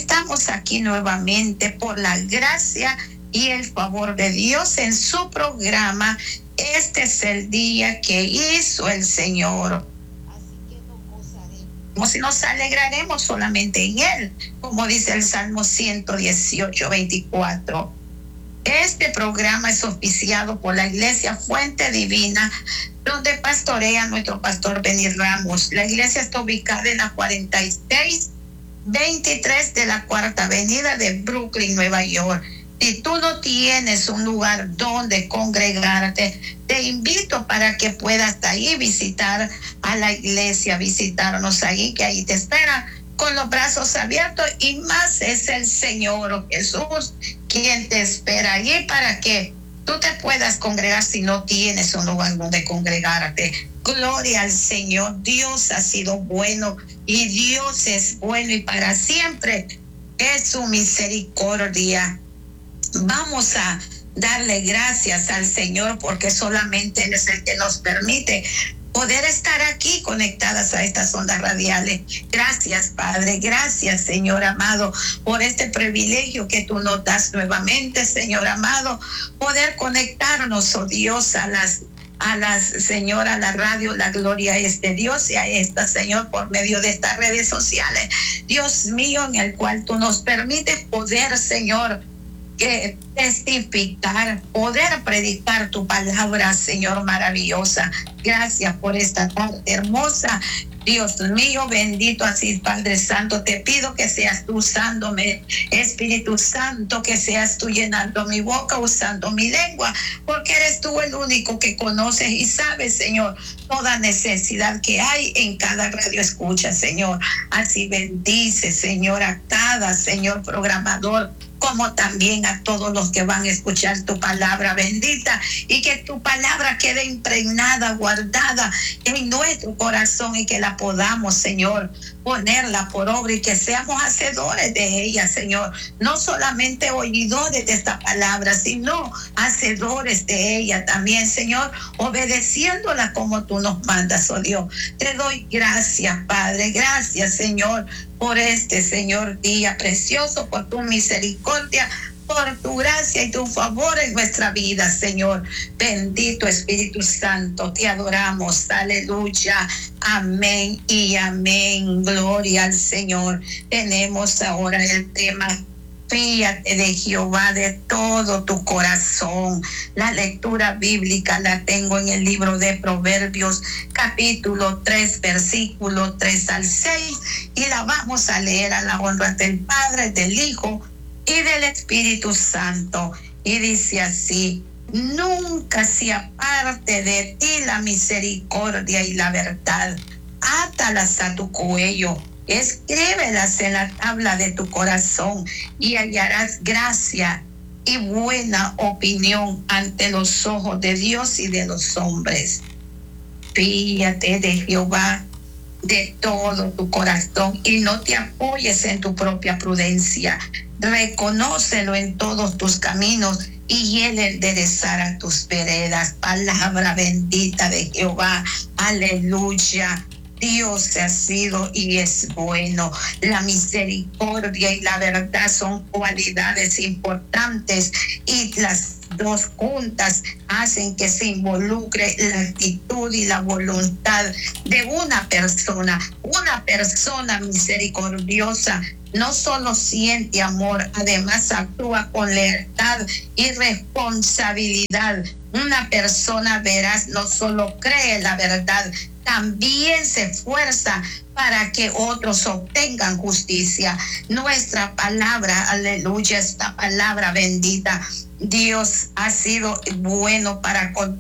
Estamos aquí nuevamente por la gracia y el favor de Dios en su programa. Este es el día que hizo el Señor. Así que nos gozaremos y nos alegraremos solamente en Él, como dice el Salmo 118:24. Este programa es auspiciado por la Iglesia Fuente Divina, donde pastorea nuestro pastor Benny Ramos. La iglesia está ubicada en la 4623 de la Cuarta Avenida de Brooklyn, Nueva York. Si tú no tienes un lugar donde congregarte, te invito para que puedas ahí visitar a la iglesia, visitarnos ahí, que ahí te espera con los brazos abiertos, y más es el Señor Jesús quien te espera allí para que tú te puedas congregar si no tienes un lugar donde congregarte. Gloria al Señor. Dios ha sido bueno y Dios es bueno y para siempre es su misericordia. Vamos a darle gracias al Señor porque solamente Él es el que nos permite poder estar aquí conectadas a estas ondas radiales. Gracias, Padre. Gracias, Señor amado, por este privilegio que tú nos das nuevamente, Señor amado, poder conectarnos, oh Dios, a la radio. La gloria es de Dios y a esta, Señor, por medio de estas redes sociales, Dios mío, en el cual tú nos permites poder, Señor, que testificar, poder predicar tu palabra, Señor, maravillosa. Gracias por esta tarde hermosa. Dios mío, bendito así, Padre Santo, te pido que seas tú usándome, Espíritu Santo, que seas tú llenando mi boca, usando mi lengua, porque eres tú el único que conoces y sabes, Señor, toda necesidad que hay en cada radio escucha, Señor. Así bendice, Señor, a cada, Señor, programador, como también a todos los que van a escuchar tu palabra bendita, y que tu palabra quede impregnada, guardada en nuestro corazón, y que la podamos, Señor, ponerla por obra y que seamos hacedores de ella, Señor. No solamente oidores de esta palabra, sino hacedores de ella también, Señor, obedeciéndola como tú nos mandas, oh Dios. Te doy gracias, Padre. Gracias, Señor, por este, Señor, día precioso, por tu misericordia, por tu gracia y tu favor en nuestra vida, Señor. Bendito Espíritu Santo, te adoramos. Aleluya. Amén y amén. Gloria al Señor. Tenemos ahora el tema: fíate de Jehová de todo tu corazón. La lectura bíblica la tengo en el libro de Proverbios, capítulo 3, versículo 3 al 6, y la vamos a leer a la honra del Padre, del Hijo y del Espíritu Santo. Y dice así: nunca se aparte de ti la misericordia y la verdad. Átalas a tu cuello, escríbelas en la tabla de tu corazón, y hallarás gracia y buena opinión ante los ojos de Dios y de los hombres. Fíate de Jehová de todo tu corazón y no te apoyes en tu propia prudencia. Reconócelo en todos tus caminos y Él enderezará tus veredas. Palabra bendita de Jehová. Aleluya. Dios ha sido y es bueno. La misericordia y la verdad son cualidades importantes, y las dos juntas hacen que se involucre la actitud y la voluntad de una persona. Una persona misericordiosa no solo siente amor, además actúa con lealtad y responsabilidad. Una persona veraz no solo cree la verdad, también se esfuerza para que otros obtengan justicia. Nuestra palabra, aleluya, esta palabra bendita, Dios ha sido bueno para